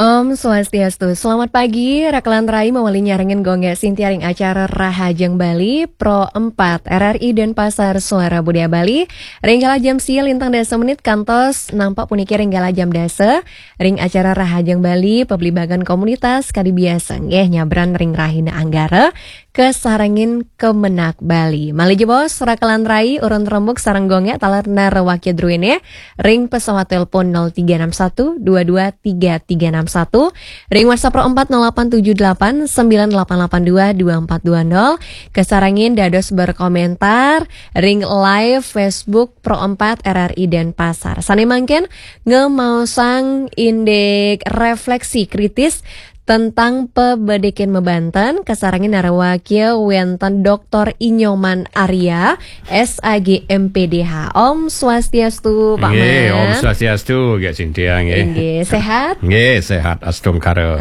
Om Swastiastu, selamat pagi. Rakalan Rai mawali nyaringin gongga sintiaring acara Rahajeng Bali Pro 4 RRI Denpasar Suara Budaya Bali. Ringgala jam sia lintang dasa menit kantos nampak puniki ringgala jam dasa. Ring acara Rahajeng Bali peblibagan komunitas kadi biasa nggih nyabran ring rahina Anggara kesarangin Kemenak Bali. Mali jebos Rakalan Rai urun rembuk sarang gongga talarna rewakya druine ring pesawat telepon 0361 223361 ring WhatsApp Pro 4 0878 9882 2420 kesarangin dados berkomentar ring live Facebook Pro 4 RRI Denpasar. Sane mangken ngemausang indek refleksi kritis tentang pebedikin mebanten kesarangin narawakil wenten Dr. Inyoman Arya SAG MPDH. Om Swastiastu Pak Man. Om Swastiastu Gak Cynthia nggih. Sehat? Nggih, sehat Astungkara.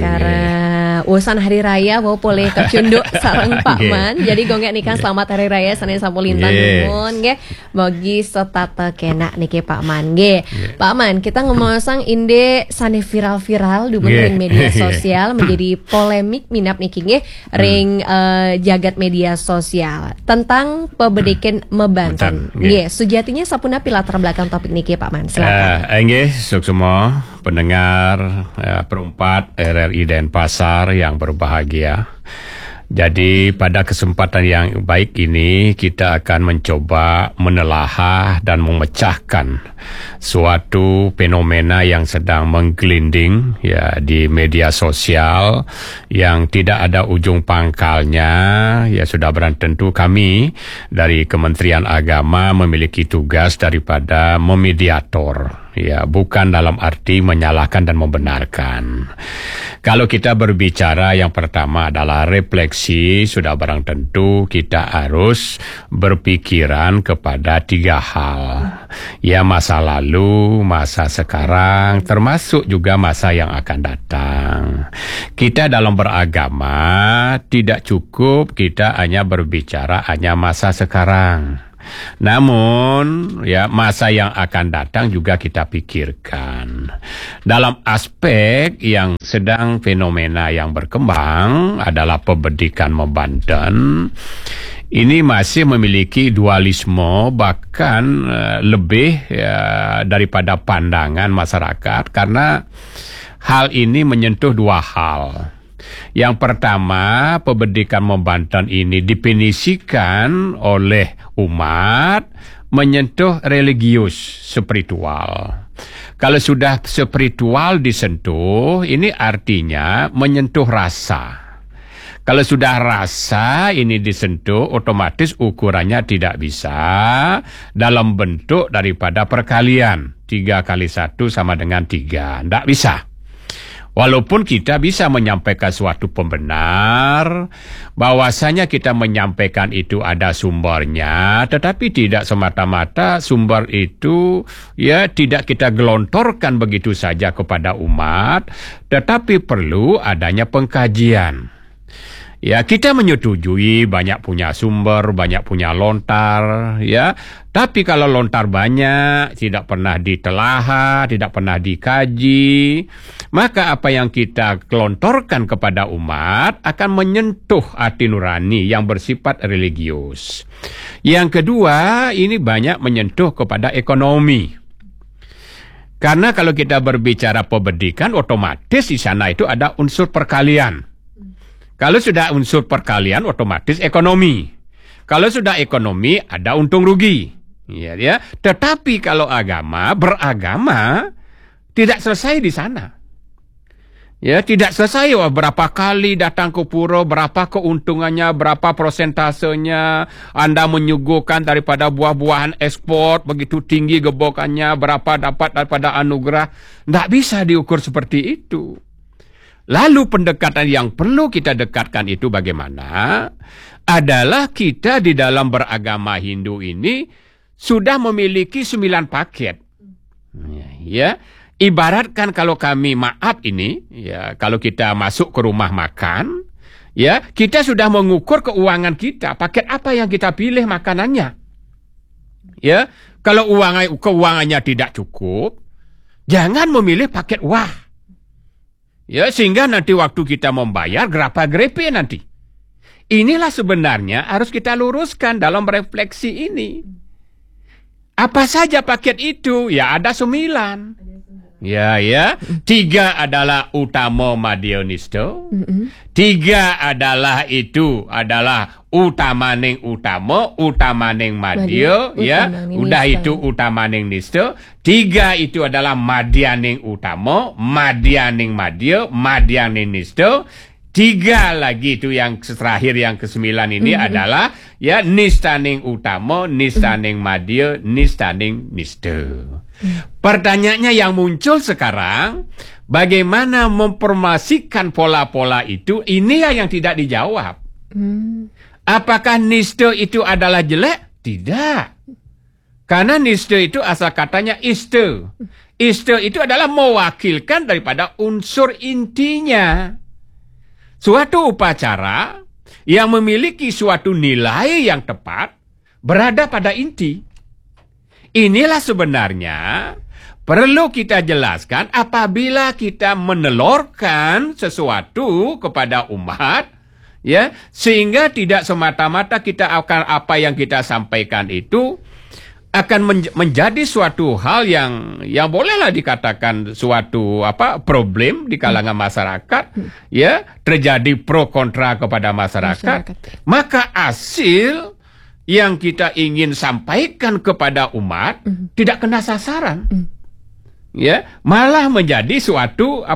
Urusan hari raya mau boleh kecunduk sareng Pak Man. Jadi gonggek nikah selamat hari raya Senin Sampulintang nuwun nggih. Mogi setata kena niki Pak Man nggih. Pak Man, kita ngomong inde sane viral-viral di ring media sosial menjadi polemik minap niki nggih ring jagat media sosial tentang pebedikin mebanten. Nggih, sejatinya sapuna latar belakang topik niki Pak Man. Silakan. Nggih, semua pendengar perempat RRI Denpasar yang berbahagia. Jadi pada kesempatan yang baik ini kita akan mencoba menelaah dan memecahkan suatu fenomena yang sedang menggelinding ya di media sosial yang tidak ada ujung pangkalnya. Ya sudah barang tentu kami dari Kementerian Agama memiliki tugas daripada memediator. Ya, bukan dalam arti menyalahkan dan membenarkan. Kalau kita berbicara yang pertama adalah refleksi, sudah barang tentu kita harus berpikiran kepada tiga hal. Ya, masa lalu, masa sekarang, termasuk juga masa yang akan datang. Kita dalam beragama tidak cukup kita hanya berbicara hanya masa sekarang. Namun ya masa yang akan datang juga kita pikirkan. Dalam aspek yang sedang fenomena yang berkembang adalah pebedikan mebanten. Ini masih memiliki dualisme bahkan lebih daripada pandangan masyarakat karena hal ini menyentuh dua hal. Yang pertama, pebedikan mebanten ini definisikan oleh umat menyentuh religius, spiritual. Kalau sudah spiritual disentuh, ini artinya menyentuh rasa. Kalau sudah rasa ini disentuh, otomatis ukurannya tidak bisa dalam bentuk daripada perkalian. 3 kali 1 sama dengan 3. Tidak bisa. Walaupun kita bisa menyampaikan suatu pembenar, bahwasanya kita menyampaikan itu ada sumbernya, tetapi tidak semata-mata sumber itu ya tidak kita gelontorkan begitu saja kepada umat, tetapi perlu adanya pengkajian. Ya, kita menyetujui banyak punya sumber, banyak punya lontar, ya. Tapi kalau lontar banyak, tidak pernah ditelaah, tidak pernah dikaji, maka apa yang kita gelontorkan kepada umat akan menyentuh hati nurani yang bersifat religius. Yang kedua, ini banyak menyentuh kepada ekonomi. Karena kalau kita berbicara pebedikan, otomatis di sana itu ada unsur perkalian. Kalau sudah unsur perkalian, otomatis ekonomi. Kalau sudah ekonomi, ada untung rugi. Ya. Tetapi kalau beragama, tidak selesai di sana. Ya, tidak selesai berapa kali datang ke pura, berapa keuntungannya, berapa prosentasenya, Anda menyuguhkan daripada buah-buahan ekspor, begitu tinggi gebokannya, berapa dapat daripada anugerah. Tidak bisa diukur seperti itu. Lalu pendekatan yang perlu kita dekatkan itu bagaimana? Adalah kita di dalam beragama Hindu ini sudah memiliki 9 paket. Ya, ibaratkan kalau kami kalau kita masuk ke rumah makan, ya, kita sudah mengukur keuangan kita, paket apa yang kita pilih makanannya. Ya, kalau keuangannya tidak cukup, jangan memilih paket wah. Ya, sehingga nanti waktu kita membayar grepe nanti. Inilah sebenarnya harus kita luruskan dalam refleksi ini. Apa saja paket itu? Ya, ada 9. Ya. 3 adalah utama Madionisto. 3 adalah utamaning Madio, ya. Udah itu utamaning Nisto. 3 itu adalah Madianing utama, Madianing Madio, Madianing Nisto. 3 lagi itu yang terakhir yang ke-9 ini adalah ya Nistaning utama, Nistaning Madio, Nistaning Nisto. Pertanyaannya yang muncul sekarang, bagaimana memformasikan pola-pola itu? Ini yang tidak dijawab. Apakah Nisto itu adalah jelek? Tidak. Karena Nisto itu asal katanya isto. Isto itu adalah mewakilkan daripada unsur intinya. Suatu upacara yang memiliki suatu nilai yang tepat berada pada inti. Inilah sebenarnya perlu kita jelaskan apabila kita menelurkan sesuatu kepada umat, ya, sehingga tidak semata-mata kita akan apa yang kita sampaikan itu akan menjadi suatu hal yang bolehlah dikatakan suatu problem di kalangan masyarakat, ya, terjadi pro kontra kepada masyarakat. Maka hasil yang kita ingin sampaikan kepada umat tidak kena sasaran. Ya, malah menjadi suatu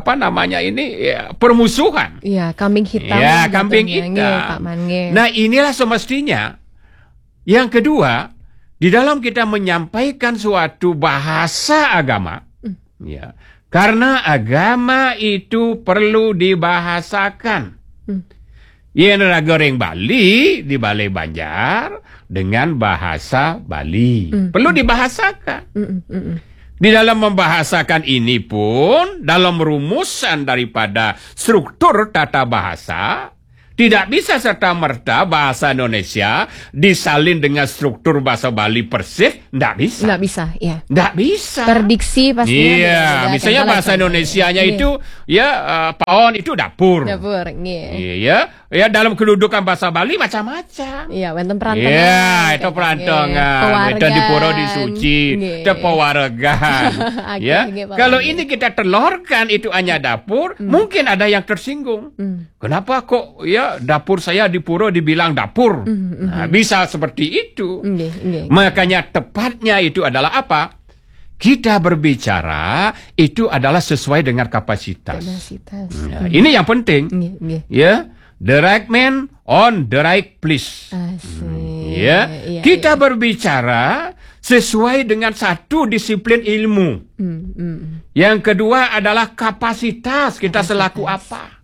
permusuhan. Iya, kambing hitam. Ya, kambing hitam. Nah, inilah semestinya. Yang kedua, di dalam kita menyampaikan suatu bahasa agama, ya, karena agama itu perlu dibahasakan. Yen goreng Bali di Balai Banjar dengan bahasa Bali. Perlu dibahasakan. Di dalam membahasakan ini pun, dalam rumusan daripada struktur tata bahasa, tidak bisa serta-merta bahasa Indonesia disalin dengan struktur bahasa Bali persis. Tidak bisa. Tidak bisa, ya. Tidak bisa. Terdiksi pastinya. Iya, misalnya bahasa Indonesianya itu, ya, paon itu dapur. Dapur, iya. Iya, ya, dalam kedudukan bahasa Bali macam-macam. Iya, wonten perantangan. Iya, itu perantangan. Itu di pura disuci, itu pewaregan. Ya, kalau ini kita telurkan itu hanya dapur, mungkin ada yang tersinggung. Kenapa kok, ya, dapur saya di pura dibilang dapur? Nah, bisa seperti itu. Makanya tepatnya itu adalah apa? Kita berbicara itu adalah sesuai dengan kapasitas. Nah, ini yang penting. Ya, the right man on the right place. Ya, kita berbicara sesuai dengan satu disiplin ilmu. Yang kedua adalah kapasitas kita selaku apa.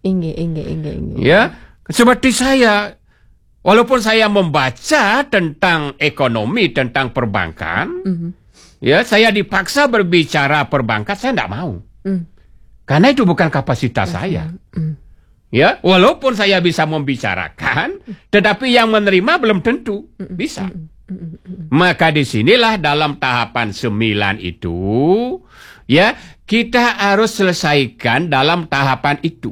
Ya, seperti saya, walaupun saya membaca tentang ekonomi, tentang perbankan, ya, saya dipaksa berbicara perbankan, saya tidak mau. Karena itu bukan kapasitas saya. Ya, walaupun saya bisa membicarakan, tetapi yang menerima belum tentu bisa. Maka disinilah dalam tahapan 9 itu, ya, kita harus selesaikan dalam tahapan itu.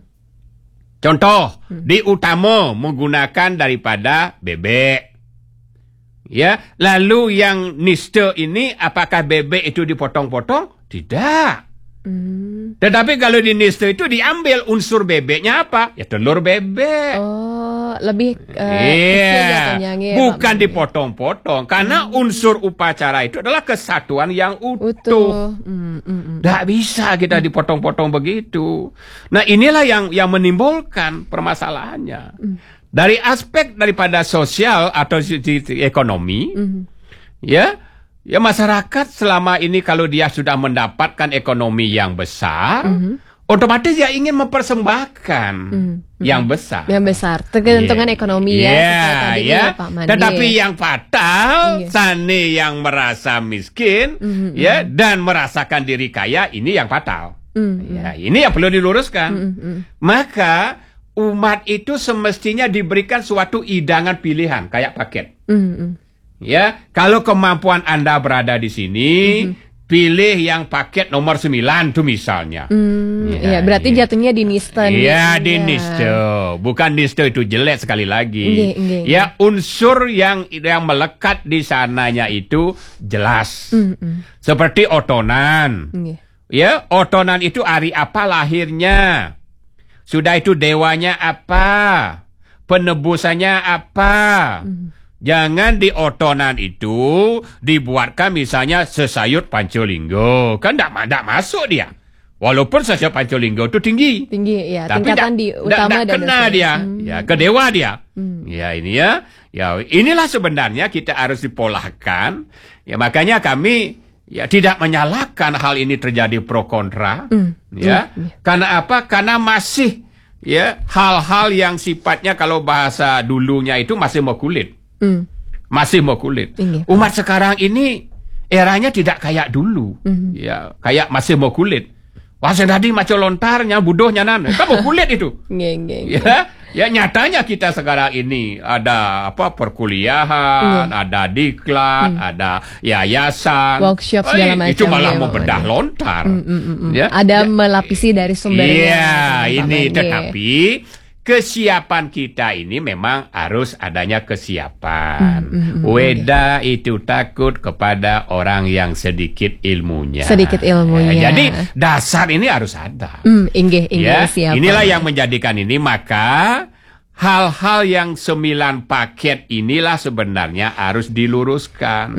Contoh, di utama menggunakan daripada bebek. Ya, lalu yang niste ini apakah bebek itu dipotong-potong? Tidak. Tetapi kalau di niste itu diambil unsur bebeknya apa? Ya, telur bebek. Oh, lebih kecil bukan dipotong-potong. Karena unsur upacara itu adalah kesatuan yang utuh. Tidak bisa kita dipotong-potong begitu. Nah, inilah yang menimbulkan permasalahannya. Dari aspek daripada sosial atau ekonomi, ya, masyarakat selama ini kalau dia sudah mendapatkan ekonomi yang besar, otomatis dia ingin mempersembahkan yang besar. Yang besar, tergantungan ekonomi ya. Pak Mandi. Tetapi yang fatal, sane yang merasa miskin, ya, dan merasakan diri kaya, ini yang fatal. Ya, ini yang perlu diluruskan. Maka umat itu semestinya diberikan suatu hidangan pilihan, kayak paket. Ya, kalau kemampuan Anda berada di sini, pilih yang paket nomor 9 tuh misalnya. Iya, berarti jatuhnya di niste. Iya, di niste. Bukan niste itu jelek sekali lagi. Nggih. Ya, unsur yang melekat di sananya itu jelas. Seperti otonan. Ya, otonan itu hari apa lahirnya? Sudah itu dewanya apa? Penebusannya apa? Jangan di otonan itu dibuatkan misalnya sesayut Pancolinggo. Kan tidak masuk dia. Walaupun sesayut Pancolinggo itu tinggi. Tinggi, ya. Tapi Tingkatan di utama dan kena dia. Ya, ke dewa dia. Ya, ini ya. Ya, inilah sebenarnya kita harus dipolahkan. Ya, makanya kami tidak menyalahkan hal ini terjadi pro kontra. Ya. Karena apa? Karena masih hal-hal yang sifatnya kalau bahasa dulunya itu masih mau kulit. Masih mau kulit. Umat sekarang ini eranya tidak kayak dulu. Ya, kayak masih mau kulit. Wah, tadi macam lontarnya, budohnya kamu kulit itu. Ya, nyatanya kita sekarang ini ada perkuliahan, ada diklat, ada yayasan, workshop segala macam. Itu malah mau bedah lontar. Ya, ada melapisi dari sumbernya. Iya, ini tetapi kesiapan kita ini memang harus adanya kesiapan. Weda itu takut kepada orang yang sedikit ilmunya. Jadi dasar ini harus ada. Siapa. Inilah yang menjadikan ini, maka hal-hal yang 9 paket inilah sebenarnya harus diluruskan.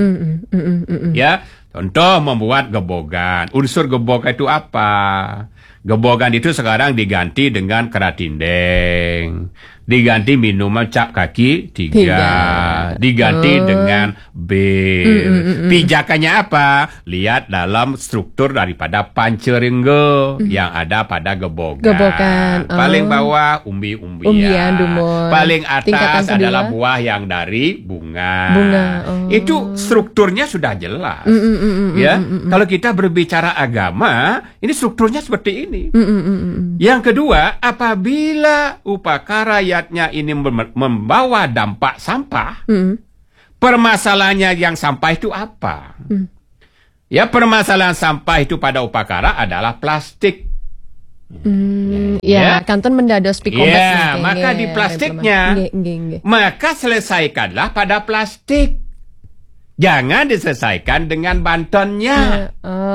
Ya, contoh membuat gebogan. Unsur gebogan itu apa? Gebogan itu sekarang diganti dengan keratindeng, diganti minuman cap kaki 3, diganti dengan bir. Pijakannya apa? Lihat dalam struktur daripada pancerenggo yang ada pada gebogan. Paling bawah umbi-umbian, paling atas adalah buah yang dari bunga. Itu strukturnya sudah jelas. Ya, kalau kita berbicara agama, ini strukturnya seperti ini. Yang kedua, apabila upakarayatnya ini membawa dampak sampah, permasalahannya yang sampah itu apa? Ya, permasalahan sampah itu pada upakara adalah plastik. Kanton mendados pikombes. Ya, maka di plastiknya, maka selesaikanlah pada plastik. Jangan diselesaikan dengan bantonnya.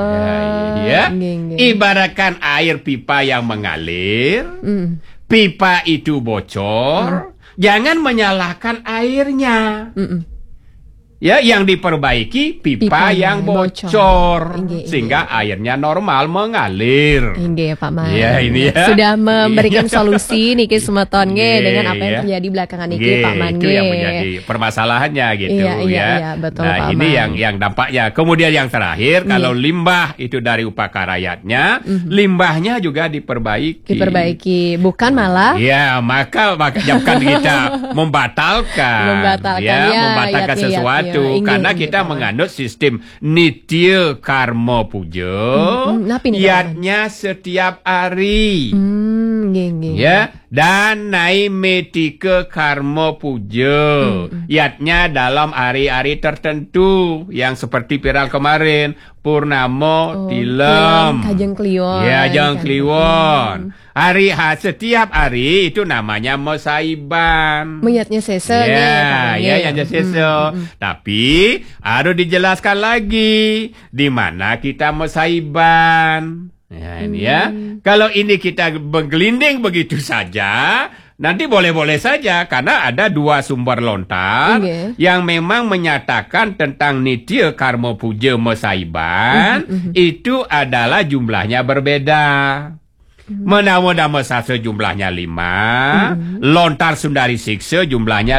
Ibaratkan air pipa yang mengalir, pipa itu bocor, jangan menyalahkan airnya. Ya, yang diperbaiki pipa yang bocor sehingga airnya normal mengalir. Pak Man. Ya, ini ya. Sudah memberikan solusi niki semeton dengan apa yang terjadi belakangan niki Pak Man. Itu yang menjadi permasalahannya gitu Iya, betul, nah, Pak ini Man. yang dampaknya. Kemudian yang terakhir, kalau limbah itu dari upakarayatnya, limbahnya juga diperbaiki. Bukan malah. Ya, maka bukan kita membatalkan sesuatu. Karena kita menganut sistem nitya karma puja, yatnya setiap hari. Ya, dan naimetika karma puja, yatnya dalam hari-hari tertentu yang seperti viral kemarin, Purnamo Tilem, Kajeng Kliwon. Ya, Kajeng Kliwon. Setiap hari itu namanya Mosaiban. Menyatnya sese. Ya, sese. Tapi harus dijelaskan lagi di mana kita Mosaiban. Ya, ini ya. Kalau ini kita bergelinding begitu saja, nanti boleh-boleh saja karena ada 2 sumber lontar yang memang menyatakan tentang nitya karma puja Mosaiban itu adalah jumlahnya berbeda. Menama-nama sasa jumlahnya 5, lontar Sundari Siksa jumlahnya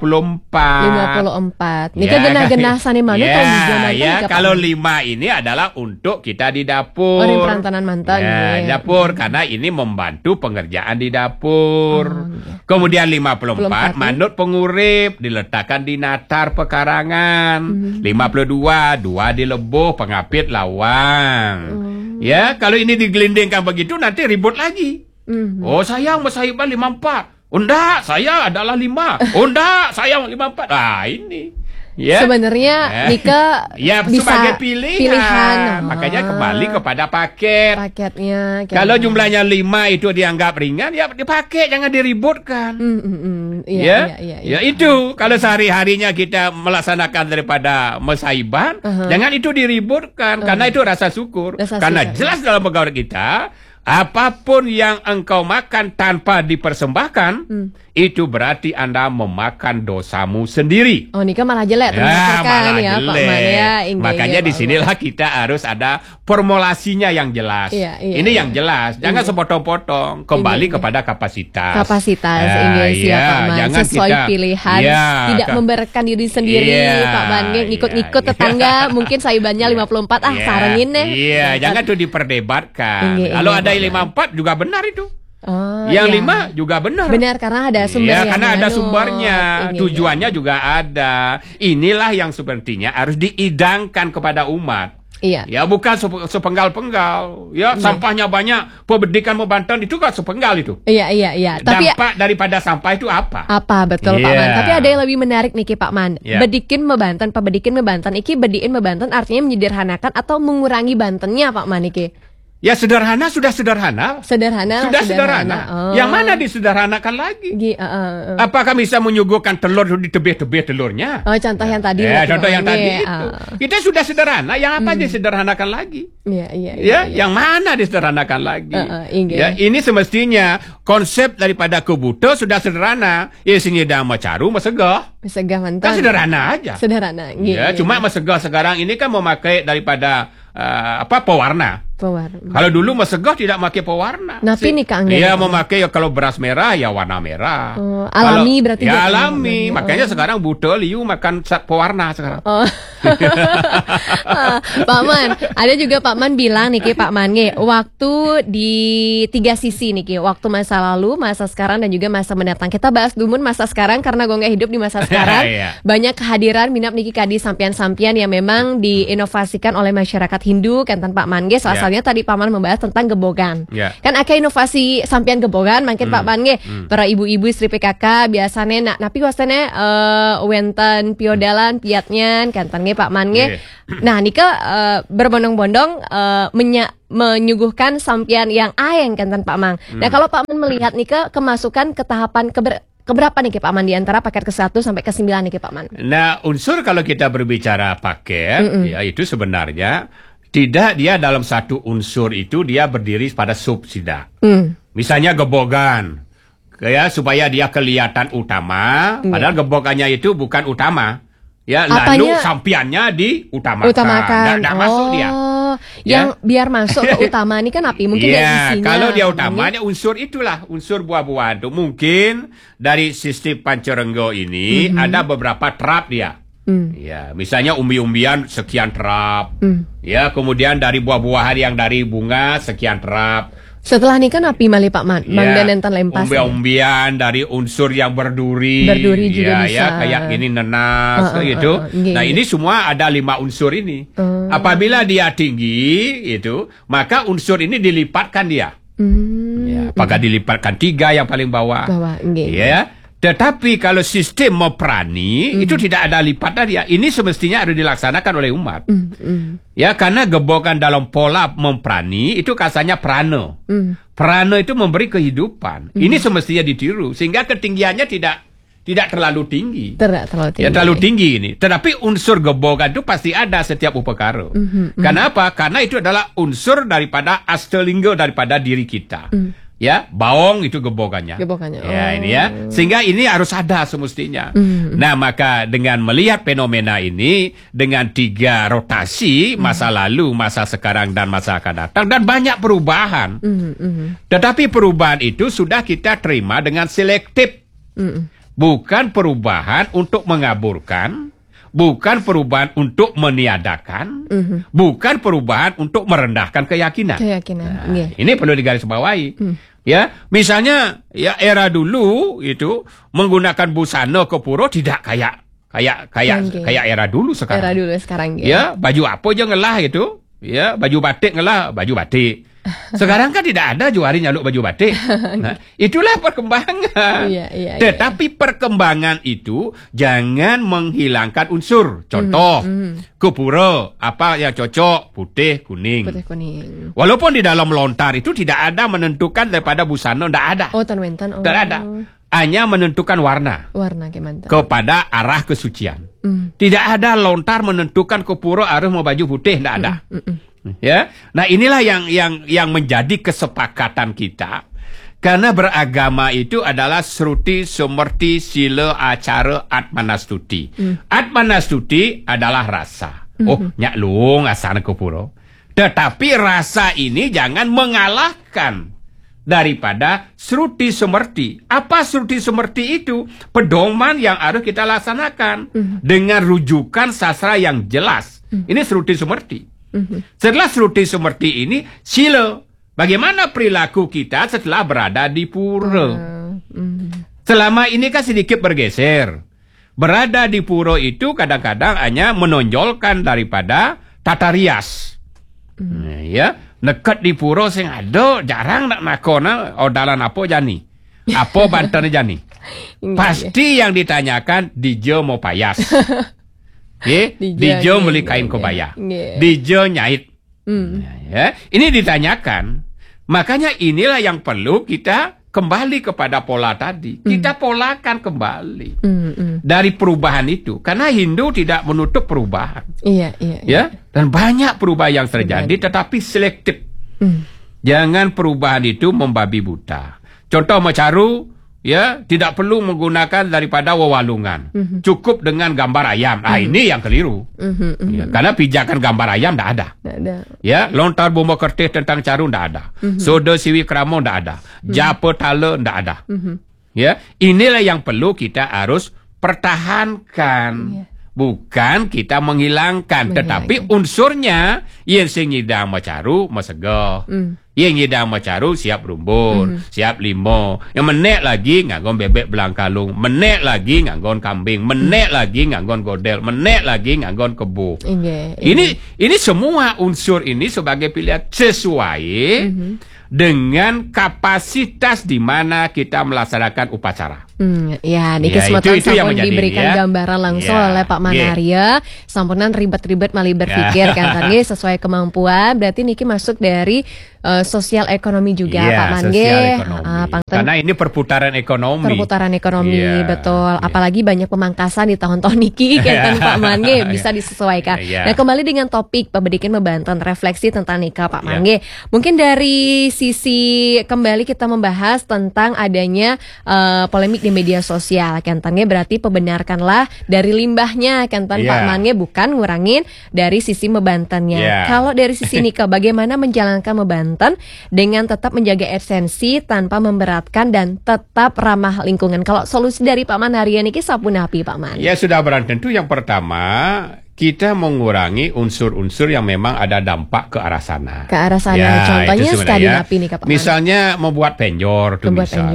54. Nika genah-genah sane mana kalau 5 ini adalah untuk kita di dapur. Perantanan mantan. Dapur karena ini membantu pengerjaan di dapur. Kemudian 54 manut pengurip diletakkan di natar pekarangan. 52 di lebuh pengapit lawang. Ya, kalau ini digelindingkan begitu nanti ribut lagi. Oh, saya Mosaiban 54. Oh, enggak, saya adalah 5. Oh, enggak, saya 54. Ini. Ya. Sebenarnya Nika ya bisa sebagai pilihan. Oh. Makanya kembali kepada paket. Paketnya. Kalau jumlahnya 5 itu dianggap ringan, ya dipakai, jangan diributkan. Iya. Ya itu. Kalau sehari-harinya kita melaksanakan daripada musaiban, jangan itu diributkan. Karena itu rasa syukur. Karena jelas dalam pegawai kita, apapun yang engkau makan tanpa dipersembahkan, itu berarti Anda memakan dosamu sendiri. Oh, Nika malah jelek malah ya, jelek. Pak Man ya. Makanya disinilah kita harus ada formulasinya yang jelas. Ini yang jelas. Jangan sepotong-potong. Kembali kepada kapasitas. Kapasitas, siap Pak Man. Sesuai pilihan. Tidak memberatkan diri sendiri, Pak Man. Ngikut-ngikut tetangga, mungkin saibannya 54, sarengin deh. Jangan tuh diperdebatkan. Kalau ada 54 juga benar itu. Yang 5 juga benar. Benar, karena ada sumber karena ada sumbernya. Tujuannya juga ada. Inilah yang sepertinya harus diidangkan kepada umat. Ya bukan sepenggal-penggal. Sampahnya banyak, pendidikan Banten itu kan sepenggal itu. Iya. Tapi dampak daripada sampah itu apa? Apa betul Pak Man. Tapi ada yang lebih menarik nih Pak Man. Bedikin Banten, pebedikin Banten iki bediin Banten artinya menyederhanakan atau mengurangi Bantennya Pak Man iki. Ya sederhana sudah sederhana. Sudah sederhana. Yang mana disederhanakan lagi? Apakah bisa menyuguhkan telur di tebih-tebih telurnya? Contoh yang tadi. Contoh yang tadi itu. Kita sudah sederhana. Yang apa disederhanakan lagi? Yang mana disederhanakan lagi? Ini semestinya konsep daripada Kubuto sudah sederhana. Isinya dah macaru, masegah. Mantan. Kan sederhana aja. Sederhana. Cuma masegah sekarang ini kan memakai daripada pewarna. Kalau dulu masegah tidak memakai pewarna. Tapi nih Kang. Iya memakai kalau beras merah ya warna merah. Alami berarti. Ya alami. Makanya sekarang buto liu makan pewarna sekarang. Pak Man, ada juga Pak Man bilang nih Pak Man, waktu di 3 sisi nih waktu masa lalu, masa sekarang dan juga masa mendatang. Kita bahas dulu masa sekarang karena gue nggak hidup di masa sekarang. Banyak kehadiran minap niki kadi sampian-sampian yang memang diinovasikan oleh masyarakat Hindu kan Pak Man. Salah tadi Pak Man membahas tentang gebogan. Kan ada inovasi sampian gebogan makin Pak Man para ibu-ibu istri PKK biasanya napi wasane wenten piodalan piatnya kan Pak Man Nah nika berbondong-bondong menyuguhkan sampian yang aeng kan Pak Man. Nah kalau Pak Man melihat nika kemasukan ke tahapan keberapa nih Pak Man di antara paket ke-1 sampai ke-9 nih Pak Man? Nah unsur kalau kita berbicara paket ya itu sebenarnya tidak dia dalam satu unsur itu dia berdiri pada subsida. Misalnya gebogan, supaya dia kelihatan utama, padahal gebogannya itu bukan utama. Lalu sampiannya diutamakan. Tidak masuk dia. Yang biar masuk ke utama ini kan api mungkin dari isinya. Kalau dia utamanya unsur itulah, unsur buah-buahan itu. Mungkin dari sistem Pancerenggo ini ada beberapa trap dia. Misalnya umbi-umbian sekian terap. Kemudian dari buah-buahan yang dari bunga sekian terap. Setelah ini kan api mali Pak Man, dan lempas. Umbi-umbian dari unsur yang berduri. Berduri juga bisa. Kayak gini nenas gitu. Nah, ini semua ada 5 unsur ini. Apabila dia tinggi itu, maka unsur ini dilipatkan dia. Apakah dilipatkan 3 yang paling bawah? Tetapi kalau sistem memprani itu tidak ada lipatan dia. Ini semestinya harus dilaksanakan oleh umat. Karena gebokan dalam pola memprani itu kasarnya prana. Prana itu memberi kehidupan. Ini semestinya ditiru sehingga ketinggiannya tidak terlalu tinggi. Terlalu tinggi ini. Tetapi unsur gebokan itu pasti ada setiap upakara. Kenapa? Karena itu adalah unsur daripada astelingga daripada diri kita. Baong itu gebokannya. Sehingga ini harus ada semestinya. Nah, maka dengan melihat fenomena ini dengan 3 rotasi masa lalu, masa sekarang dan masa akan datang dan banyak perubahan. Tetapi perubahan itu sudah kita terima dengan selektif. Bukan perubahan untuk mengaburkan, bukan perubahan untuk meniadakan, bukan perubahan untuk merendahkan keyakinan. Ini perlu digarisbawahi. Misalnya era dulu itu menggunakan busana ke pura tidak kayak era dulu sekarang. Era dulu sekarang baju apa aja ngelah itu. Baju batik ngelah, baju batik. Sekarang kan tidak ada juari nyaluk baju batik. Nah, itulah perkembangan. Tetapi perkembangan itu jangan menghilangkan unsur. Contoh, kupuro, apa yang cocok? Putih, kuning. Walaupun di dalam lontar itu tidak ada menentukan daripada busana, tidak ada. Tidak ada. Hanya menentukan warna kepada arah kesucian. Tidak ada lontar menentukan kupuro harus mau baju putih, tidak ada. Ya, nah inilah yang menjadi kesepakatan kita, karena beragama itu adalah sruti, sumerti, sila, acara, atmanastuti. Atmanastuti adalah rasa. Nyaklung asana kupuro. Tetapi rasa ini jangan mengalahkan daripada sruti sumerti. Apa sruti sumerti itu? Pedoman yang harus kita laksanakan dengan rujukan sastra yang jelas. Ini sruti sumerti. Setelah sruti sumerti ini, sila. Bagaimana perilaku kita setelah berada di pura? Selama ini kan sedikit bergeser. Berada di pura itu kadang-kadang hanya menonjolkan daripada tata rias. Ya, dekat di pura sing ada jarang nak nakona odalan apa jani. Apa banten jani. Pasti yang ditanyakan dijo mau payas. Dijo beli kain kebaya. Dijo nyait. Ya, ini ditanyakan. Makanya inilah yang perlu kita kembali kepada pola tadi. Kita polakan kembali dari perubahan itu. Karena Hindu tidak menutup perubahan. Ya, dan banyak perubahan yang terjadi, tetapi selektif. Jangan perubahan itu membabi buta. Contoh Macaru, ya, tidak perlu menggunakan daripada wewalungan. Cukup dengan gambar ayam. Ini yang keliru. Ya, karena pijakan gambar ayam tidak ada. Ya, lontar bomba kertas tentang Caru tidak ada. Soda siwi kramo tidak ada. Japa tala tidak ada. Ya, inilah yang perlu kita harus pertahankan. Bukan kita menghilangkan. Tetapi unsurnya yang sing ngidang Macaru masegah. Yang ngidang Macaru siap rumbun, siap limo. Yang menek lagi nganggon bebek belangkalung, menek lagi nganggon kambing, menek lagi nganggon godel, menek lagi nganggon kebu. Ini semua unsur ini sebagai pilihan sesuai dengan kapasitas di mana kita melaksanakan upacara. Ya, niki semeton sampun diberikan gambaran langsung oleh Pak Manaria. Sampunan ribet-ribet mali berpikir kan tadi sesuai kemampuan. Berarti niki masuk dari sosial ekonomi juga, Pak Mangge. Karena ini perputaran ekonomi. Betul. Apalagi banyak pemangkasan di tahun-tahun niki kan Pak Mangge bisa disesuaikan. Nah, kembali dengan topik Pabedikin Mebanten, refleksi tentang nikah Pak Mangge. Mungkin dari sisi kembali kita membahas tentang adanya polemik di media sosial. Kantannya berarti pembenarkanlah dari limbahnya Kantan Pak Mangge, bukan ngurangin dari sisi Mebantennya. Kalau dari sisi nikah, bagaimana menjalankan Mebanten dengan tetap menjaga esensi tanpa memberatkan dan tetap ramah lingkungan? Kalau solusi dari Pak Manaria niki sapunapi Pak Man? Ya, sudah berang tentu yang pertama kita mengurangi unsur-unsur yang memang ada dampak ke arah sana. Contohnya sekali napi nih Pak Man. Misalnya membuat penjor tuh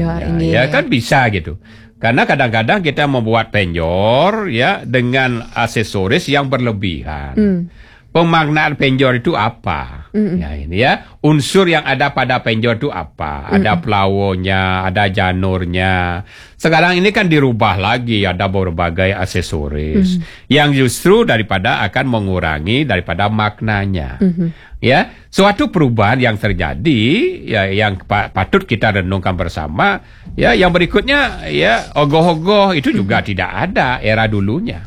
ya kan bisa gitu. Karena kadang-kadang kita membuat penjor ya dengan aksesoris yang berlebihan. Pemaknaan penjor itu apa? Ya, ini ya, unsur yang ada pada penjor itu apa? Ada pelawonya, ada janurnya. Sekarang ini kan dirubah lagi, ada berbagai aksesoris yang justru daripada akan mengurangi daripada maknanya. Ya, suatu perubahan yang terjadi ya yang patut kita renungkan bersama. Ya, yang berikutnya ya ogoh-ogoh itu juga tidak ada era dulunya.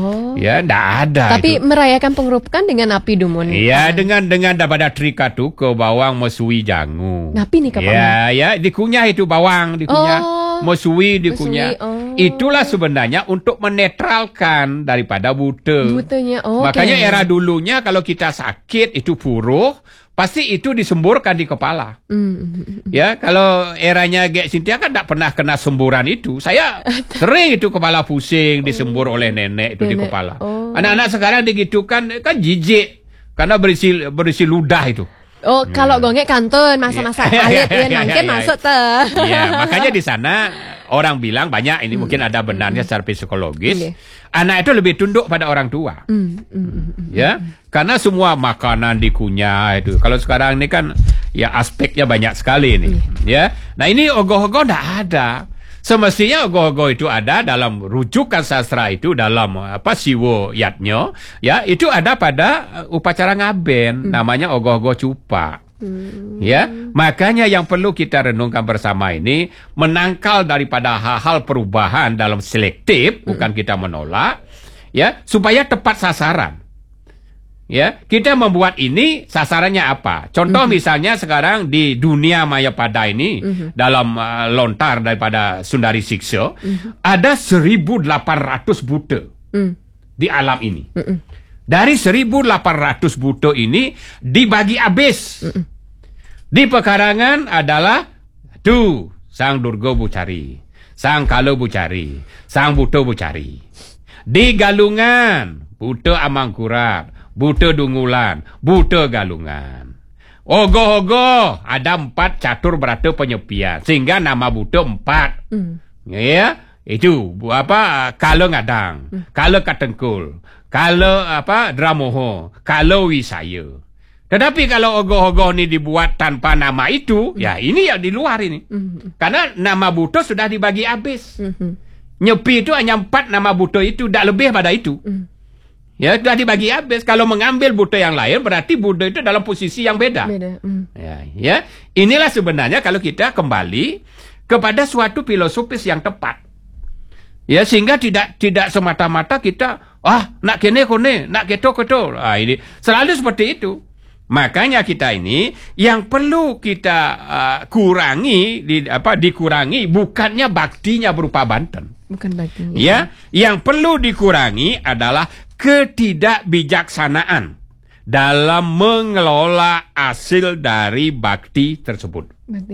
Ya, ndak ada. Tapi itu merayakan pengerupukan dengan api dumun. Iya, dengan daripada trika tuh ke bawang mesui jangu. Napi nih kapan? Ya, dikunyah itu bawang, dikunyah. Mesui dikunyah. Itulah sebenarnya untuk menetralkan daripada butanya. Makanya era dulunya kalau kita sakit itu puruh, pasti itu disemburkan di kepala. Ya, kalau eranya Gek Cynthia kan tidak pernah kena semburan itu. Saya sering itu kepala pusing disembur oleh nenek itu di kepala. Anak-anak sekarang digitukan kan jijik karena berisi ludah itu. Kalau gongek kantun masa-masa alit mungkin masuk tuh. Ya, makanya di sana orang bilang banyak ini mungkin ada benarnya secara psikologis. Anak itu lebih tunduk pada orang tua. Ya, karena semua makanan dikunyah itu. Kalau sekarang ini kan ya aspeknya banyak sekali ini. Ya, nah ini ogoh-ogoh tidak ada. Semestinya ogoh-ogoh itu ada dalam rujukan sastra itu dalam siwo yatnya, ya itu ada pada upacara ngaben, namanya ogoh-ogoh cupa. Ya, makanya yang perlu kita renungkan bersama ini menangkal daripada hal-hal perubahan dalam selektif, bukan kita menolak, ya supaya tepat sasaran. Ya, kita membuat ini sasarannya apa? Contoh misalnya sekarang di dunia Mayapada ini dalam lontar daripada Sundari Siksa ada 1.800 buta di alam ini. Dari 1.800 buta ini dibagi habis. Di pekarangan adalah tu Sang Durga Bucari, Sang Kala Bucari, Sang Buta Bucari. Di Galungan Buta Amangkurat, Buta Dungulan, Buta Galungan. Ogoh-ogoh ada 4 catur berata penyepian sehingga nama buta 4. Ya, itu Kala Ngadang, Kala Katengkul, Kala Dramoho, Kala Wisaya. Tetapi kalau ogoh-ogoh ini dibuat tanpa nama itu, ya ini yang di luar ini. Karena nama buta sudah dibagi habis. Nyepi itu hanya 4 nama buta itu, tak lebih pada itu. Ya, sudah dibagi habis. Kalau mengambil buta yang lain, berarti buta itu dalam posisi yang beda. Ya, inilah sebenarnya kalau kita kembali kepada suatu filosofis yang tepat. Ya, sehingga tidak semata-mata kita nak kene nak keto. Ini selalu seperti itu. Makanya kita ini yang perlu kita kurangi dikurangi bukannya baktinya berupa Banten. Bukan baktinya. Ya, yang perlu dikurangi adalah ketidakbijaksanaan dalam mengelola hasil dari bakti tersebut.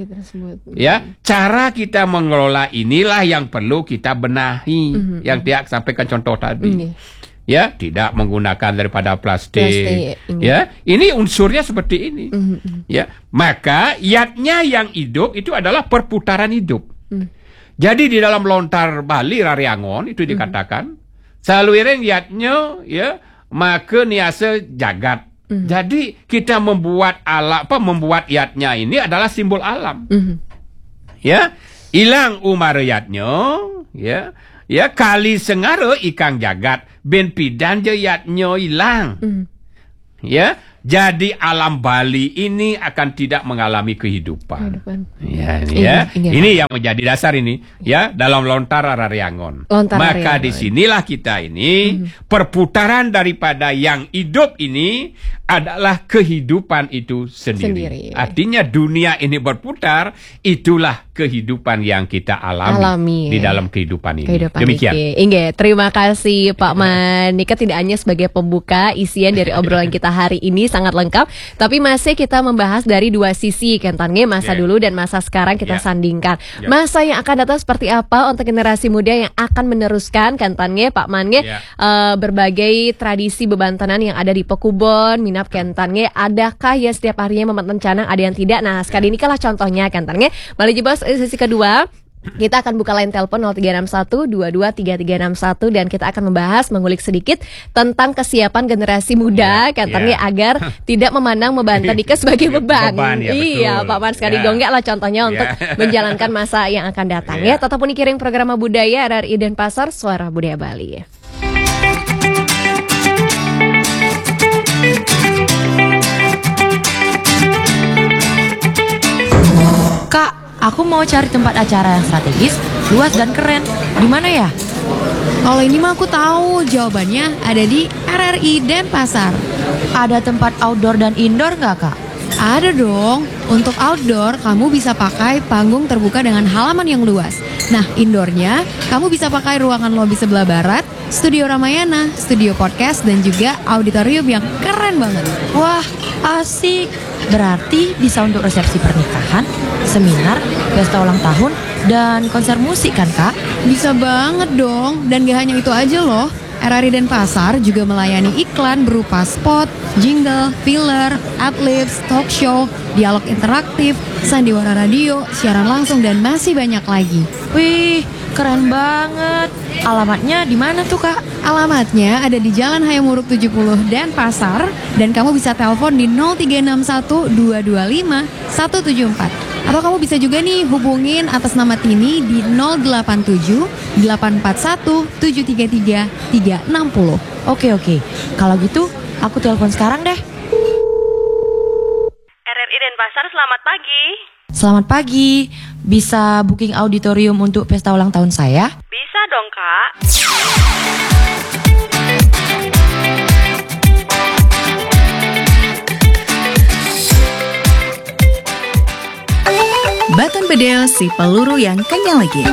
Ya, cara kita mengelola inilah yang perlu kita benahi. Yang dia sampaikan contoh tadi. Ya, tidak menggunakan daripada plastik. Ya, ini unsurnya seperti ini. Ya, maka yatnya yang hidup itu adalah perputaran hidup. Jadi di dalam lontar Bali Rariangon itu dikatakan saluiring yatnya ya maka niasa jagat. Jadi kita membuat membuat yatnya ini adalah simbol alam. Ya, hilang umar yatnya ya kali sengara ikang jagat ben pidan je yatnya hilang. Ya, jadi alam Bali ini akan tidak mengalami kehidupan. Ini yang menjadi dasar ini ya dalam lontar Rariangon. Maka disinilah kita ini perputaran daripada yang hidup ini adalah kehidupan itu sendiri. Artinya dunia ini berputar, itulah kehidupan yang kita alami di dalam kehidupan ini. Demikian. Terima kasih Pak Manika, tidak hanya sebagai pembuka, isian dari obrolan kita hari ini sangat lengkap, tapi masih kita membahas dari dua sisi Kentange, masa dulu dan masa sekarang kita sandingkan. Masa yang akan datang seperti apa untuk generasi muda yang akan meneruskan Kentange, Pak Mange, berbagai tradisi bebantanan yang ada di Pekubon, Minap Kentange, adakah ya setiap harinya memantan canang, ada yang tidak. Nah, sekali ini kalah contohnya Kentange. Balik jebos sesi kedua. Kita akan buka line telepon 0361223361 dan kita akan membahas, mengulik sedikit tentang kesiapan generasi muda agar tidak memandang bebantan Dika sebagai beban. Iya, Pak Man sekali gonggak lah contohnya untuk menjalankan masa yang akan datang ya. Tetap kirim program budaya RRI Denpasar, Suara Budaya Bali. Kak, aku mau cari tempat acara yang strategis, luas dan keren. Di mana ya? Kalau ini mah aku tahu jawabannya ada di RRI Denpasar. Ada tempat outdoor dan indoor nggak, Kak? Ada dong. Untuk outdoor, kamu bisa pakai panggung terbuka dengan halaman yang luas. Nah, indoornya, kamu bisa pakai ruangan lobi sebelah barat, studio Ramayana, studio podcast, dan juga auditorium yang keren banget. Wah, asik. Berarti bisa untuk resepsi pernikahan, seminar, pesta ulang tahun, dan konser musik kan, Kak? Bisa banget dong. Dan gak hanya itu aja loh. RRI Denpasar juga melayani iklan berupa spot, jingle, filler, adlibs, talk show, dialog interaktif, sandiwara radio, siaran langsung, dan masih banyak lagi. Wih, keren banget. Alamatnya di mana tuh, Kak? Alamatnya ada di Jalan Hayamuruk 70 Denpasar dan kamu bisa telepon di 0361 225 174. Atau kamu bisa juga nih hubungin atas nama Tini di 087 841 733 360. Oke. Kalau gitu, aku telepon sekarang deh. RRI Denpasar, selamat pagi. Selamat pagi. Bisa booking auditorium untuk pesta ulang tahun saya? Bisa dong, Kak. Batun bedel si peluru yang kenyal legit.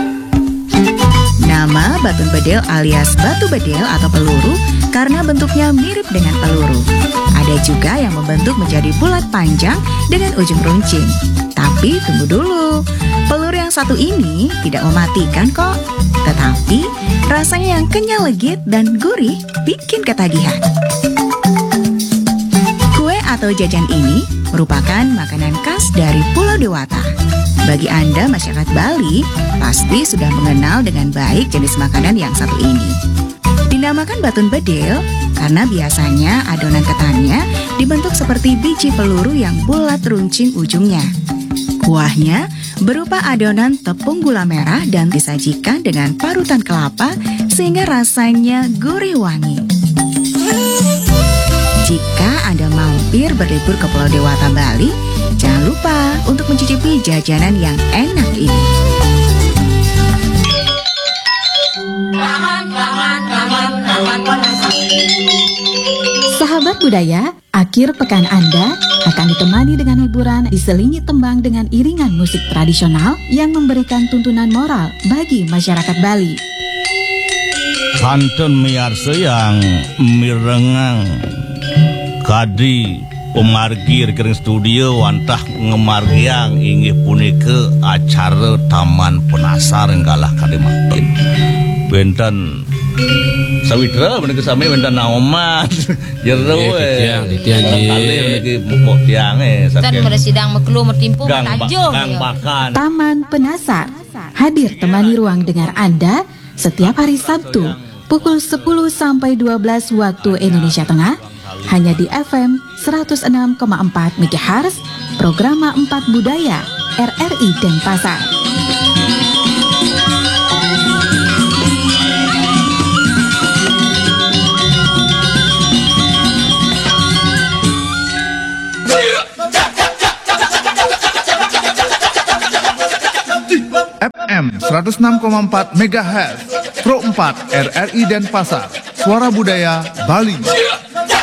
Nama batun bedel alias batu bedel atau peluru karena bentuknya mirip dengan peluru. Ada juga yang membentuk menjadi bulat panjang dengan ujung runcing. Tapi tunggu dulu, peluru yang satu ini tidak mematikan kok. Tetapi rasanya yang kenyal legit dan gurih bikin ketagihan. Kue atau jajan ini merupakan makanan khas dari Pulau Dewata. Bagi Anda masyarakat Bali, pasti sudah mengenal dengan baik jenis makanan yang satu ini. Dinamakan batun bedel karena biasanya adonan ketannya dibentuk seperti biji peluru yang bulat runcing ujungnya. Kuahnya berupa adonan tepung gula merah dan disajikan dengan parutan kelapa sehingga rasanya gurih wangi. Jika Anda mampir berlibur ke Pulau Dewata, Bali, jangan lupa untuk mencicipi jajanan yang enak ini. Sahabat budaya, akhir pekan Anda akan ditemani dengan hiburan diselingi tembang dengan iringan musik tradisional yang memberikan tuntunan moral bagi masyarakat Bali. Santun miarsa yang mirengang kadi pemargi rekening studio wantah ngemargiang inggih punika acara Taman Penasar enggalah kade makin benten sawitra menika sami benten naoman jero titian kali niki mupok tiange Kan bersidang meklu mertimpu menanjung. bakan Taman Penasar hadir temani ruang dengar Anda setiap hari Sabtu pukul 10 sampai 12 waktu Indonesia Tengah hanya di FM 106,4 MHz, Programa 4 Budaya, RRI Denpasar. FM 106,4 MHz, Pro 4 RRI Denpasar, Suara Budaya Bali.